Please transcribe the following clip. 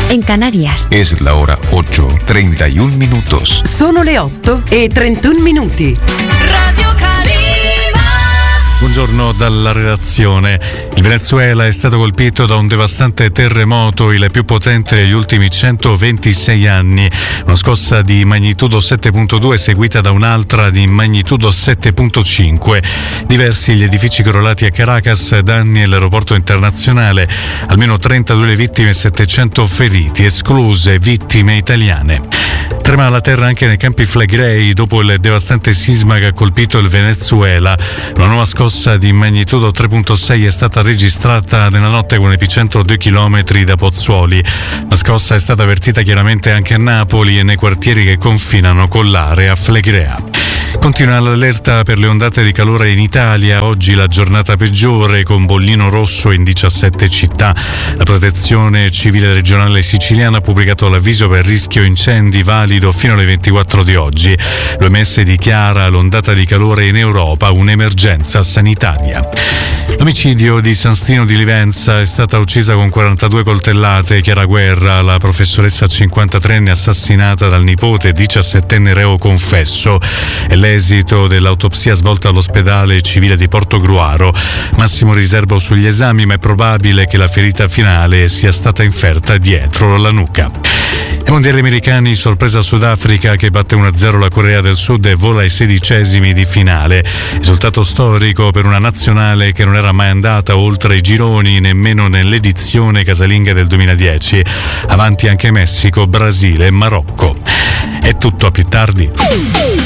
en Canarias. Es la hora 8:31 minutos. Sono le 8:31 minuti. Radio Calima. Buongiorno dalla redazione. Il Venezuela è stato colpito da un devastante terremoto, il più potente degli ultimi 126 anni. Una scossa di magnitudo 7.2 seguita da un'altra di magnitudo 7.5. Diversi gli edifici crollati a Caracas, danni all'aeroporto internazionale. Almeno 32 le vittime e 700 feriti, escluse vittime italiane. Trema la terra anche nei Campi Flegrei dopo il devastante sisma che ha colpito il Venezuela. Una nuova scossa di magnitudo 3.6 è stata registrata nella notte con epicentro 2 chilometri da Pozzuoli. La scossa è stata avvertita chiaramente anche a Napoli e nei quartieri che confinano con l'area flegrea. Continua l'allerta per le ondate di calore in Italia, oggi la giornata peggiore con bollino rosso in 17 città. La Protezione Civile Regionale Siciliana ha pubblicato l'avviso per rischio incendi valido fino alle 24 di oggi. L'OMS dichiara l'ondata di calore in Europa un'emergenza sanitaria. L'omicidio di San Stino di Livenza: è stata uccisa con 42 coltellate Chiara Guerra, la professoressa 53enne assassinata dal nipote 17enne reo confesso. È l'esito dell'autopsia svolta all'ospedale civile di Portogruaro. Massimo riservo sugli esami, ma è probabile che la ferita finale sia stata inferta dietro la nuca. Ai mondiali americani, sorpresa Sudafrica che batte 1-0 la Corea del Sud e vola ai 16esimi di finale. Risultato storico per una nazionale che non era mai andata oltre i gironi nemmeno nell'edizione casalinga del 2010. Avanti anche Messico, Brasile e Marocco. È tutto, a più tardi.